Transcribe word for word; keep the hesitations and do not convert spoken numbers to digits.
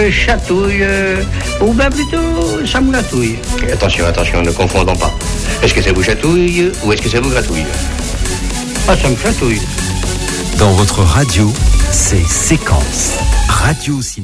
Chatouille, euh, ou bien plutôt ça me gratouille. Attention, attention, ne confondons pas. Est-ce que ça vous chatouille ou est-ce que ça vous gratouille? Ah, ça me chatouille. Dans votre radio, c'est Séquence. Radio Cinéma.